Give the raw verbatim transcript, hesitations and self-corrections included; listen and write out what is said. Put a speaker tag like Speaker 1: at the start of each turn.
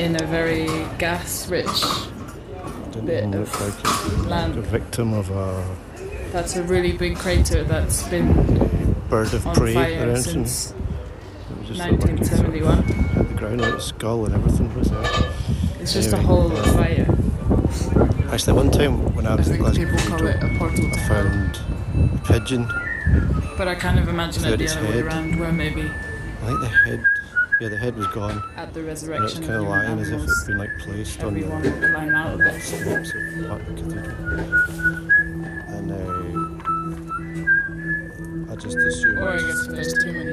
Speaker 1: in a very gas-rich
Speaker 2: Didn't
Speaker 1: bit
Speaker 2: even
Speaker 1: of
Speaker 2: look like it.
Speaker 1: land.
Speaker 2: A victim of a
Speaker 1: That's a really big crater that's been
Speaker 2: bird of
Speaker 1: on
Speaker 2: prey, for
Speaker 1: fire
Speaker 2: instance.
Speaker 1: since
Speaker 2: It was just like
Speaker 1: nineteen seventy-one.
Speaker 2: sort of hit the ground and its skull and everything was there.
Speaker 1: It's just a
Speaker 2: Anyway,
Speaker 1: hole of
Speaker 2: um,
Speaker 1: fire.
Speaker 2: Actually, one time when I
Speaker 1: I
Speaker 2: was at
Speaker 1: think
Speaker 2: Glasgow
Speaker 1: people call it
Speaker 2: Cathedral,
Speaker 1: a portal
Speaker 2: I
Speaker 1: to hell.
Speaker 2: found a pigeon.
Speaker 1: But I kind of imagine it
Speaker 2: Without
Speaker 1: the
Speaker 2: its
Speaker 1: other way
Speaker 2: head.
Speaker 1: around, where maybe
Speaker 2: I think the head, yeah, the head was gone.
Speaker 1: at the
Speaker 2: And it was
Speaker 1: resurrection
Speaker 2: kind
Speaker 1: of
Speaker 2: of
Speaker 1: human
Speaker 2: lying as if
Speaker 1: animals,
Speaker 2: it'd been like placed on the
Speaker 1: everyone would climb out of it.
Speaker 2: steps of Park Cathedral. And uh, I just assumed.
Speaker 1: Or I guess if there's too many